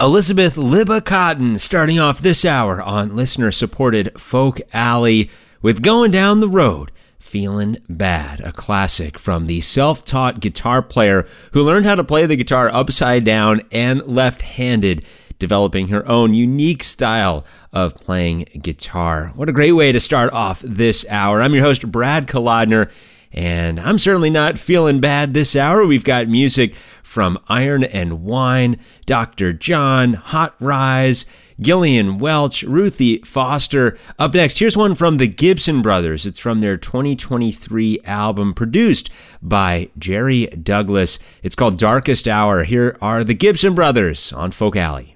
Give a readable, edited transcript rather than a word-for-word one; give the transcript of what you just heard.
Elizabeth Libba Cotton starting off this hour on listener-supported Folk Alley with Going Down the Road, Feeling Bad, a classic from the self-taught guitar player who learned how to play the guitar upside down and left-handed, developing her own unique style of playing guitar. What a great way to start off this hour. I'm your host, Brad Kolodner, and I'm certainly not feeling bad this hour. We've got music from Iron and Wine, Dr. John, Hot Rise, Gillian Welch, Ruthie Foster. Up next, here's one from the Gibson Brothers. It's from their 2023 album produced by Jerry Douglas. It's called Darkest Hour. Here are the Gibson Brothers on Folk Alley.